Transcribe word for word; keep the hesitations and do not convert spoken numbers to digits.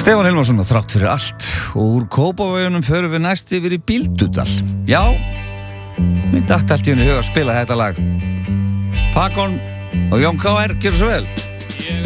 Stefán Hilmarsson og þrátt fyrir allt og úr Kópavoginum förum við næst yfir í Bíldudal. Já, mér datt allt í henni hug að spila þetta lag. Pakon og Jón K R, gjörðu svo vel.